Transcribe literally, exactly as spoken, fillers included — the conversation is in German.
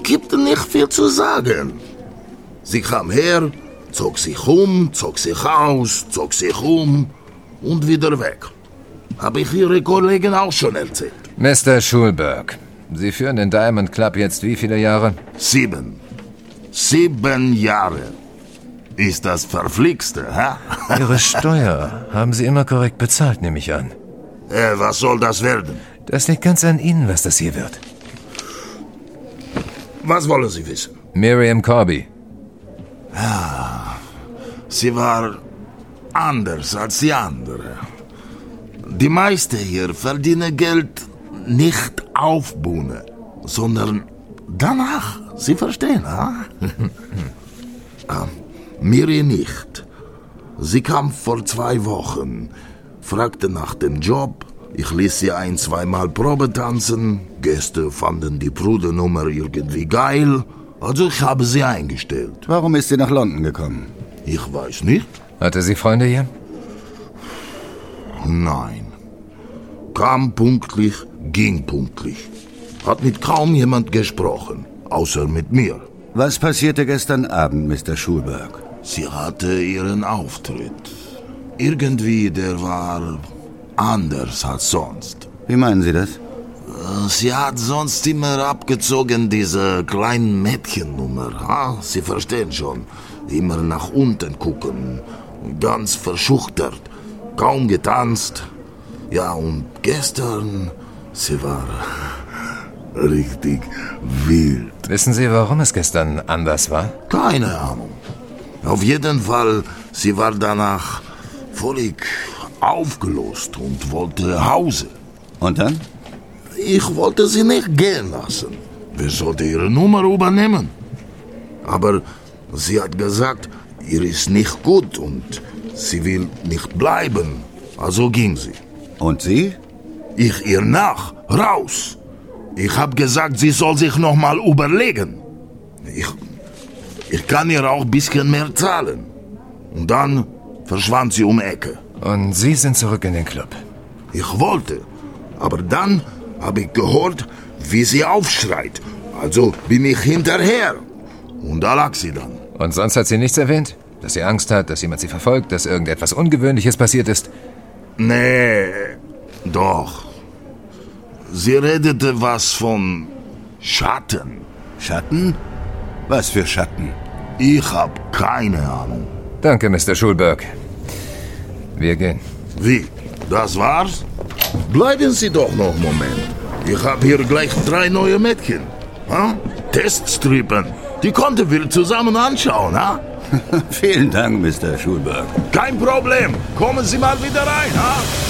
gibt nicht viel zu sagen. Sie kam her, zog sich um, zog sich aus, zog sich um und wieder weg. Habe ich Ihre Kollegen auch schon erzählt. Mister Schulberg, Sie führen den Diamond Club jetzt wie viele Jahre? Sieben. Sieben Jahre. Ist das verflixte, hä? Ihre Steuer haben Sie immer korrekt bezahlt, nehme ich an. Äh, was soll das werden? Das liegt ganz an Ihnen, was das hier wird. Was wollen Sie wissen? Miriam Corby. Ja, sie war anders als die andere. Die meisten hier verdienen Geld nicht auf Bühne, sondern danach. Sie verstehen, ha? ah, Miri nicht. Sie kam vor zwei Wochen, fragte nach dem Job. Ich ließ sie ein, zweimal Probe tanzen. Gäste fanden die Brudernummer irgendwie geil. Also ich habe sie eingestellt. Warum ist sie nach London gekommen? Ich weiß nicht. Hatte sie Freunde hier? Nein. Kam pünktlich, ging pünktlich. Hat mit kaum jemand gesprochen, außer mit mir. Was passierte gestern Abend, Mister Schulberg? Sie hatte ihren Auftritt. Irgendwie, der war anders als sonst. Wie meinen Sie das? Sie hat sonst immer abgezogen, diese kleinen Mädchennummer. Ha? Sie verstehen schon. Immer nach unten gucken. Ganz verschüchtert. Kaum getanzt. Ja, und gestern, sie war richtig wild. Wissen Sie, warum es gestern anders war? Keine Ahnung. Auf jeden Fall, sie war danach völlig aufgelöst und wollte Hause. Und dann? Ich wollte sie nicht gehen lassen. Wer sollte ihre Nummer übernehmen? Aber sie hat gesagt, ihr ist nicht gut und sie will nicht bleiben. Also ging sie. Und Sie? Ich ihr nach, raus. Ich hab gesagt, sie soll sich noch mal überlegen. Ich, ich kann ihr auch ein bisschen mehr zahlen. Und dann verschwand sie um die Ecke. Und Sie sind zurück in den Club? Ich wollte, aber dann habe ich gehört, wie sie aufschreit. Also bin ich hinterher. Und da lag sie dann. Und sonst hat sie nichts erwähnt? Dass sie Angst hat, dass jemand sie verfolgt, dass irgendetwas Ungewöhnliches passiert ist? Nee, doch. Sie redete was von Schatten. Schatten? Was für Schatten? Ich hab keine Ahnung. Danke, Mister Schulberg. Wir gehen. Wie? Das war's? Bleiben Sie doch noch einen Moment. Ich hab hier gleich drei neue Mädchen. Ha? Teststrippen. Die konnten wir zusammen anschauen, ha? Vielen Dank, Mister Schulberg. Kein Problem. Kommen Sie mal wieder rein, ha?